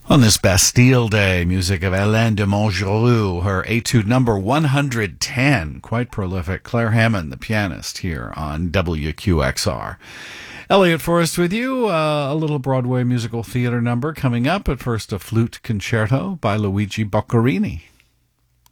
On this Bastille Day, music of Hélène de Montgeroux, her etude number 110, quite prolific. Claire Hammond, the pianist, here on WQXR. Elliot Forrest with you, a little Broadway musical theater number coming up, but first a flute concerto by Luigi Boccherini.